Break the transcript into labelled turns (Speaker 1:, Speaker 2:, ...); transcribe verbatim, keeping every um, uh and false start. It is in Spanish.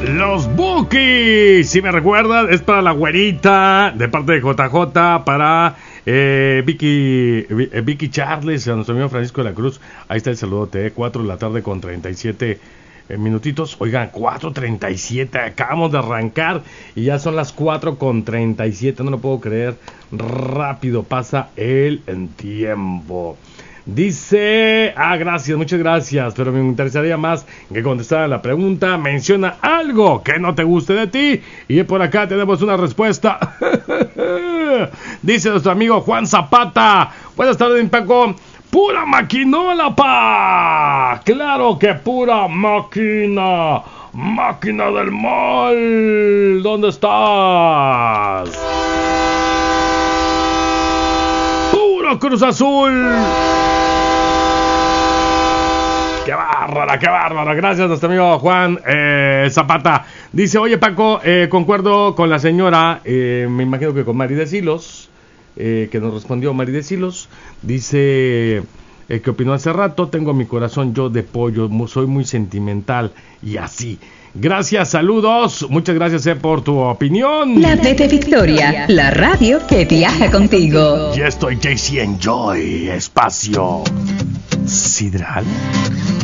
Speaker 1: Los Bookies, si me recuerdan, es para la güerita, de parte de J J, para eh, Vicky eh, Vicky Charles, a nuestro amigo Francisco de la Cruz. Ahí está el saludote, eh, cuatro de la tarde con treinta y siete eh, minutitos. Oigan, cuatro treinta y siete, acabamos de arrancar y ya son las cuatro con treinta y siete, no lo puedo creer, rápido pasa el tiempo. Dice, ah, gracias, muchas gracias, pero me interesaría más que contestara la pregunta. Menciona algo que no te guste de ti y por acá tenemos una respuesta. Dice nuestro amigo Juan Zapata. Buenas tardes, Paco. Pura maquinola, pa. Claro que pura máquina. Máquina del mal. ¿Dónde estás? Puro Cruz Azul. ¡Qué bárbara, qué bárbara! Gracias a nuestro amigo Juan eh, Zapata. Dice, oye Paco, eh, concuerdo con la señora, eh, me imagino que con Mari de Silos, eh, que nos respondió Mari de Silos. Dice, eh, que opinó hace rato, tengo mi corazón yo de pollo, soy muy sentimental y así. Gracias, saludos, muchas gracias eh, por tu opinión.
Speaker 2: La T T Victoria, la radio que viaja contigo.
Speaker 1: Ya estoy J C Enjoy, espacio Sidral.